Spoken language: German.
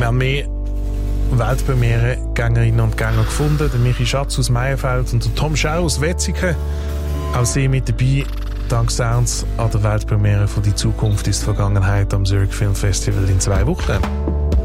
Wir haben mehr Weltpremiere-Gängerinnen und Gänger gefunden. Der Michi Schatz aus Meierfeld und der Tom Schau aus Wetzikon. Auch sie mit dabei. Dank Sounds an der Weltpremiere von «Die Zukunft ist Vergangenheit» am Zurich Film Festival in 2 Wochen.